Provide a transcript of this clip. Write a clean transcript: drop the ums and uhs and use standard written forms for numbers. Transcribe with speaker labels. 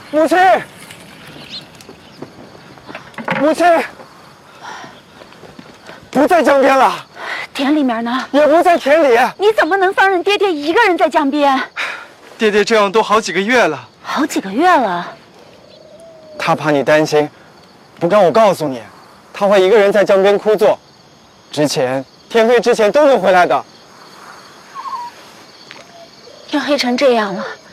Speaker 1: 母亲，母亲，不在江边了。
Speaker 2: 田里面呢？
Speaker 1: 也不在田里。
Speaker 2: 你怎么能放任爹爹一个人在江边？
Speaker 1: 爹爹这样都好几个月了。
Speaker 2: 好几个月了。
Speaker 1: 他怕你担心，不跟我告诉你，他会一个人在江边枯坐，天黑之前都能回来的。
Speaker 2: 天黑成这样了，